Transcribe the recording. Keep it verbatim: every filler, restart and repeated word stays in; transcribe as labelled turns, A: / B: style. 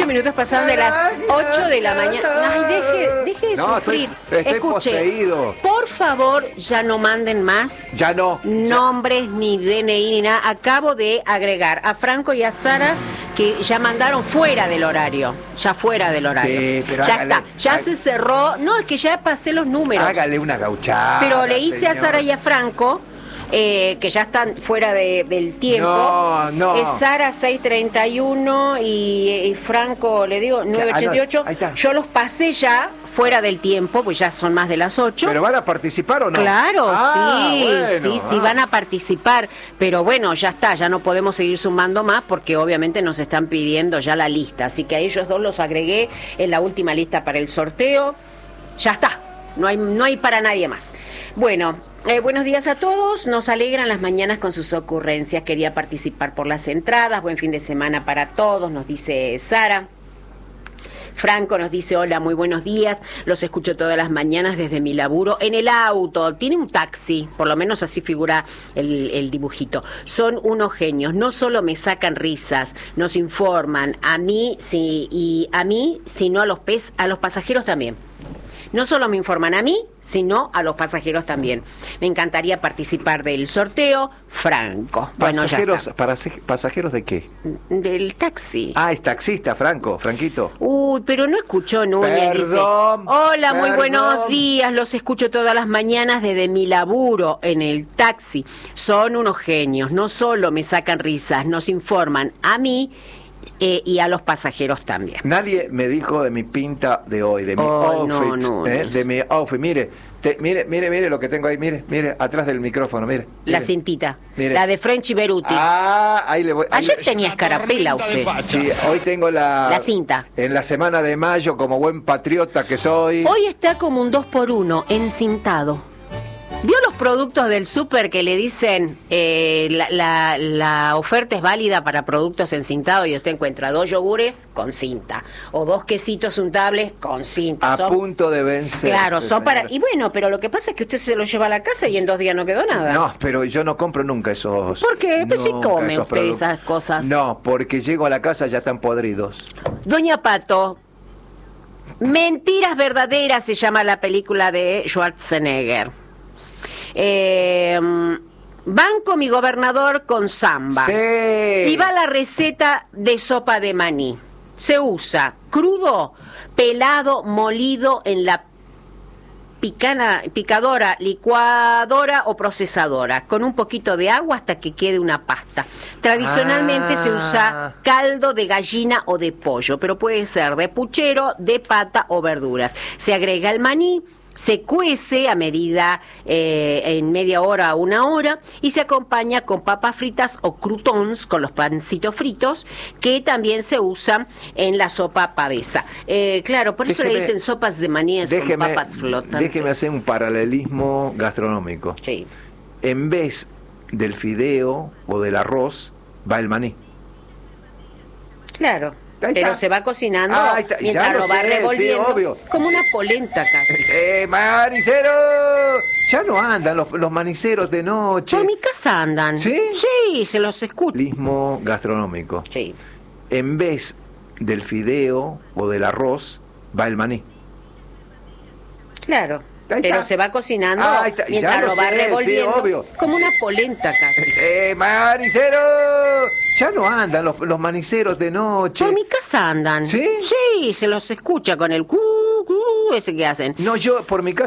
A: minutos pasaron de las ocho de la mañana. Ay, deje, deje de
B: no,
A: sufrir.
B: Estoy, estoy
A: Escuche,
B: poseído.
A: por favor, ya no manden más.
B: Ya no.
A: Nombres, ya. Ni D N I, ni nada. Acabo de agregar a Franco y a Sara que ya mandaron fuera del horario. Ya fuera del horario.
B: Sí, pero
A: ya
B: hágale,
A: está. Ya
B: hágale.
A: se cerró. No, es que ya pasé los números.
B: Hágale una gauchada.
A: Pero le hice
B: señor.
A: a Sara y a Franco. Eh, que ya están fuera de, del tiempo.
B: No, no.
A: Es Sara seis treinta y uno y, y Franco, le digo, nueve ochenta y ocho.
B: Ahí está.
A: Yo los pasé ya fuera del tiempo, pues ya son más de las ocho.
B: ¿Pero van a participar o no?
A: Claro,
B: ah,
A: sí,
B: bueno,
A: sí, sí,
B: ah.
A: van a participar. Pero bueno, ya está, ya no podemos seguir sumando más porque obviamente nos están pidiendo ya la lista. Así que a ellos dos los agregué en la última lista para el sorteo. Ya está. No hay, no hay para nadie más. Bueno, eh, buenos días a todos. Nos alegran las mañanas con sus ocurrencias. Quería participar por las entradas. Buen fin de semana para todos, nos dice Sara. Franco nos dice, hola, muy buenos días. Los escucho todas las mañanas desde mi laburo. En el auto, tiene un taxi, por lo menos así figura el, el dibujito. Son unos genios. No solo me sacan risas, nos informan a mí, sí, y a mí, sino a los, pes, a los pasajeros también. No solo me informan a mí, sino a los pasajeros también. Me encantaría participar del sorteo. Franco. Bueno,
B: ¿Pasajeros,
A: ya está.
B: para, ¿Pasajeros de qué?
A: Del taxi.
B: Ah, es taxista, Franco, Franquito.
A: Uy, pero no escuchó Núñez.
B: Perdón,
A: Dice, hola, muy
B: perdón.
A: buenos días. Los escucho todas las mañanas desde mi laburo en el taxi. Son unos genios. No solo me sacan risas, nos informan a mí, Eh, y a los pasajeros también.
B: Nadie me dijo de mi pinta de hoy, de mi
A: oh,
B: outfit,
A: no, no,
B: eh,
A: no.
B: de mi outfit. Mire, te, mire, mire, mire lo que tengo ahí, mire, mire, atrás del micrófono, mire. mire.
A: La cintita,
B: Mire.
A: la de Frenchy Beruti.
B: Ah, ahí le voy. Ahí
A: Ayer
B: le...
A: tenía escarapela usted.
B: Sí, hoy tengo la...
A: La cinta.
B: En la semana de mayo, como buen patriota que soy.
A: Hoy está como un dos por uno, encintado. ¿Vio los productos del súper que le dicen eh, la, la, la oferta es válida para productos encintados y usted encuentra dos yogures con cinta o dos quesitos untables con cinta?
B: A
A: son,
B: punto de vencer.
A: Claro, son para...
B: señora.
A: Y bueno, pero lo que pasa es que usted se lo lleva a la casa y en dos días no quedó nada.
B: No, pero yo no compro nunca esos...
A: ¿Por qué? Pues sí
B: nunca
A: come
B: esos
A: usted
B: productos.
A: esas cosas.
B: No, porque llego a la casa ya están podridos.
A: Doña Pato, Mentiras Verdaderas se llama la película de Schwarzenegger. Eh, banco mi gobernador con samba.
B: Sí.
A: Y va la receta de sopa de maní. Se usa crudo, pelado, molido en la picana, picadora, licuadora o procesadora, con un poquito de agua hasta que quede una pasta. Tradicionalmente
B: Ah.
A: se usa caldo de gallina o de pollo, pero puede ser de puchero, de pata o verduras. Se agrega el maní, se cuece a medida eh, en media hora a una hora y se acompaña con papas fritas o croutons, con los pancitos fritos, que también se usan en la sopa pavesa. Eh, claro, por eso
B: Déjeme-
A: le dicen sopas de maníes con
B: Déjeme,
A: papas flotantes.
B: déjeme hacer un paralelismo gastronómico.
A: Sí.
B: En vez del fideo o del arroz, va el maní.
A: Claro.
B: Ahí
A: Pero
B: está.
A: se va cocinando
B: Ah, ahí está.
A: mientras
B: Ya lo
A: lo va
B: sé,
A: revolviendo.
B: sí, obvio.
A: Como una polenta casi.
B: ¡Eh, manicero! Ya no andan los, los maniceros de noche.
A: Por mi casa andan.
B: ¿Sí?
A: Sí, se los escucho.
B: Paralelismo gastronómico.
A: Sí.
B: En vez del fideo o del arroz, va el maní.
A: Claro.
B: Ahí
A: Pero
B: está.
A: se va cocinando
B: Ah, ahí está.
A: mientras
B: Ya
A: lo,
B: lo
A: va
B: sé,
A: revolviendo.
B: sí, obvio.
A: Como una polenta casi.
B: ¡Eh, manicero! Ya no andan los, los maniceros de noche.
A: Por mi casa andan.
B: ¿Sí?
A: Sí, se los escucha con el cu, cu, ese que hacen.
B: No, yo por mi casa